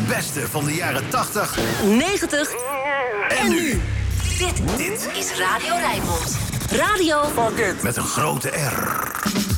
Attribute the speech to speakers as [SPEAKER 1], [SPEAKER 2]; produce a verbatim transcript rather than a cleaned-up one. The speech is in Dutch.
[SPEAKER 1] beste van de jaren tachtig,
[SPEAKER 2] negentig
[SPEAKER 1] en nu.
[SPEAKER 2] Dit, dit is Radio Rijnmond. Radio
[SPEAKER 1] Met een grote R.